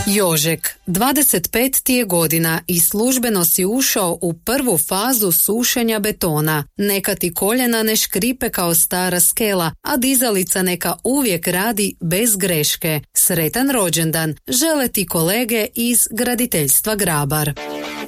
Jožek, 25 ti je godina i službeno si ušao u prvu fazu sušenja betona. Neka ti koljena ne škripe kao stara skela, a dizalica neka uvijek radi bez greške. Sretan rođendan, žele ti kolege iz graditeljstva Grabar.